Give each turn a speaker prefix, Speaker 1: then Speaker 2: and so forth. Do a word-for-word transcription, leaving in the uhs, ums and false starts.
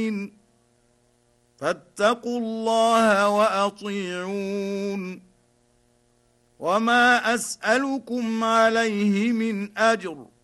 Speaker 1: فاتقوا الله وأطيعون وما أسألكم عليه من أجر